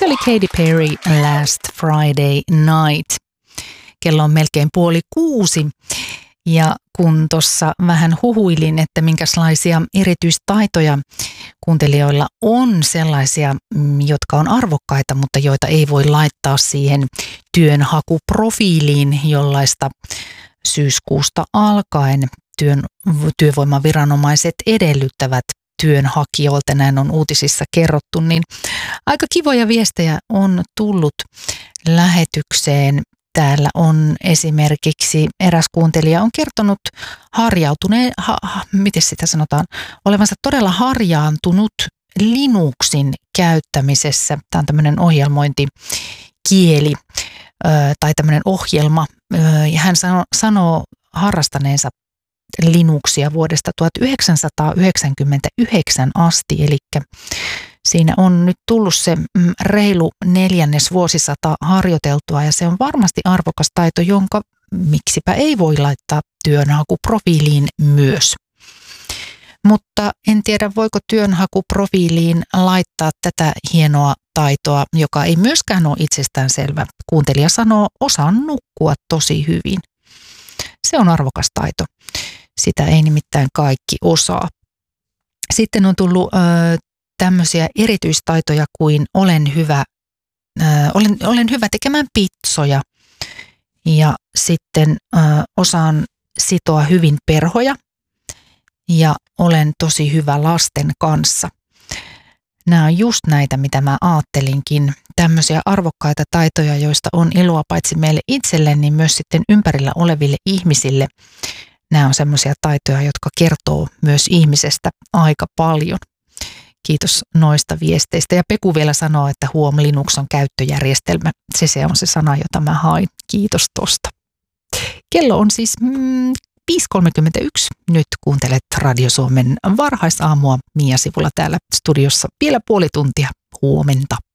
Se oli Katy Perry, Last Friday Night. Kello on melkein 5:30 ja kun tuossa vähän huhuilin, että minkälaisia erityistaitoja kuuntelijoilla on sellaisia, jotka on arvokkaita, mutta joita ei voi laittaa siihen työnhakuprofiiliin, jollaista syyskuusta alkaen työvoimaviranomaiset edellyttävät työnhakijoilta, näin on uutisissa kerrottu, niin aika kivoja viestejä on tullut lähetykseen. Täällä on esimerkiksi eräs kuuntelija on kertonut olevansa todella harjaantunut Linuxin käyttämisessä. Tämä on tämmöinen ohjelmointikieli tai tämmöinen ohjelma. Ja hän sanoo harrastaneensa Linuxia vuodesta 1999 asti, eli siinä on nyt tullut se reilu 4. vuosisata harjoiteltua ja se on varmasti arvokas taito, jonka miksipä ei voi laittaa työnhakuprofiiliin myös. Mutta en tiedä, voiko työnhakuprofiiliin laittaa tätä hienoa taitoa, joka ei myöskään ole itsestäänselvä. Kuuntelija sanoo, osaan nukkua tosi hyvin. Se on arvokas taito. Sitä ei nimittäin kaikki osaa. Sitten on tullut tämmöisiä erityistaitoja kuin olen hyvä tekemään pitsoja ja sitten osaan sitoa hyvin perhoja ja olen tosi hyvä lasten kanssa. Nämä on just näitä, mitä mä ajattelinkin. Tämmöisiä arvokkaita taitoja, joista on iloa paitsi meille itselle, niin myös sitten ympärillä oleville ihmisille. Nämä on semmoisia taitoja, jotka kertoo myös ihmisestä aika paljon. Kiitos noista viesteistä. Ja Peku vielä sanoo, että Linux on käyttöjärjestelmä. Se on se sana, jota mä hain. Kiitos tosta. Kello on siis 5.31. Nyt kuuntelet Radio Suomen varhaisaamua Mia Sivula täällä studiossa vielä puoli tuntia. Huomenta.